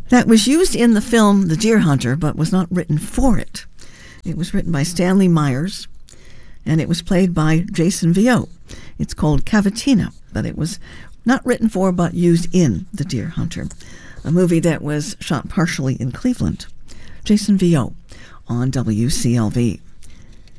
that was used in the film The Deer Hunter, but was not written for it. It was written by Stanley Myers, and it was played by Jason Vieau. It's called Cavatina, but it was not written for but used in The Deer Hunter, a movie that was shot partially in Cleveland. Jason Vieau on WCLV.